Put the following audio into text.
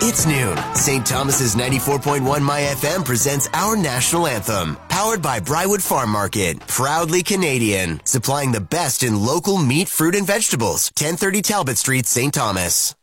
It's noon. St. Thomas's 94.1 My FM presents our national anthem. Powered by Brywood Farm Market. Proudly Canadian. Supplying the best in local meat, fruit, and vegetables. 1030 Talbot Street, St. Thomas.